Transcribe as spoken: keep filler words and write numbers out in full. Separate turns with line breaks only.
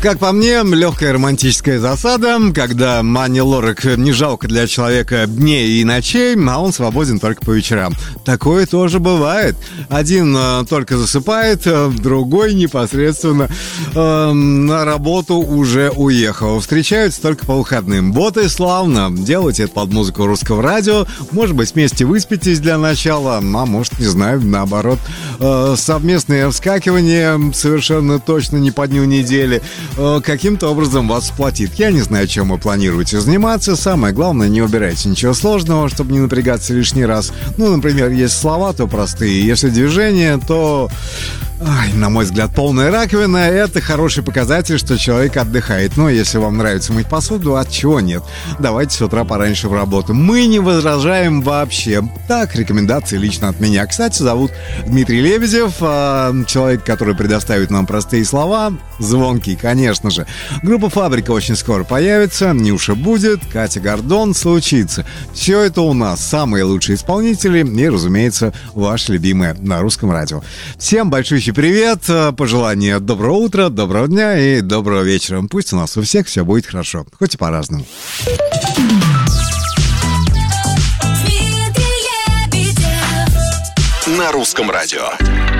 Как по мне, легкая романтическая засада, когда Ани Лорак не жалко для человека дней и ночей, а он свободен только по вечерам. Такое тоже бывает. Один э, только засыпает, э, другой непосредственно э, на работу уже уехал. Встречаются только по выходным. Вот и славно. Делайте это под музыку русского радио. Может быть, вместе выспитесь для начала, а может, не знаю, наоборот. Э, совместное вскакивание совершенно точно не по дню недели каким-то образом вас сплотит. Я не знаю, чем вы планируете заниматься. Самое главное, не убирайте ничего сложного, чтобы не напрягаться лишний раз. Ну, например, если слова, то простые. Если движение, то... Ай, на мой взгляд, полная раковина – это хороший показатель, что человек отдыхает. Но если вам нравится мыть посуду, от чего нет? Давайте с утра пораньше в работу. Мы не возражаем вообще. Так, рекомендации лично от меня. Кстати, зовут Дмитрий Лебедев, а человек, который предоставит нам простые слова, звонкий, конечно же. Группа «Фабрика» очень скоро появится, Нюша будет, Катя Гордон случится. Все это у нас самые лучшие исполнители и, разумеется, ваши любимые на русском радио. Всем большущий привет, пожелания доброго утра, доброго дня и доброго вечера. Пусть у нас у всех все будет хорошо, хоть и по-разному.
На русском радио.